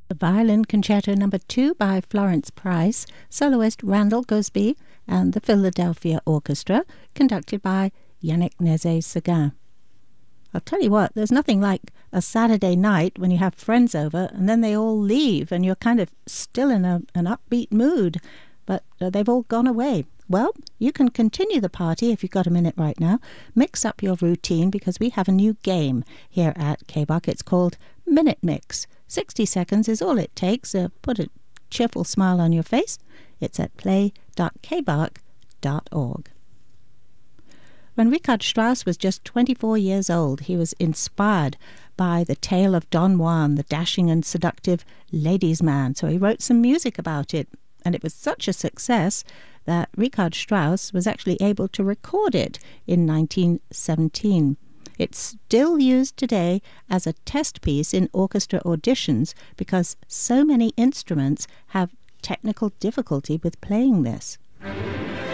The Violin Concerto No. 2 by Florence Price, soloist Randall Gosby, and the Philadelphia Orchestra, conducted by Yannick Nézet-Séguin. I'll tell you what, there's nothing like a Saturday night when you have friends over and then they all leave and you're kind of still in an upbeat mood, but they've all gone away. Well, you can continue the party if you've got a minute right now. Mix up your routine because we have a new game here at KBARC. It's called Minute Mix. 60 seconds is all it takes. Put a cheerful smile on your face. It's at play.kbark.org. When Richard Strauss was just 24 years old, he was inspired by the tale of Don Juan, the dashing and seductive ladies' man. So he wrote some music about it, and it was such a success that Richard Strauss was actually able to record it in 1917. It's still used today as a test piece in orchestra auditions because so many instruments have technical difficulty with playing this.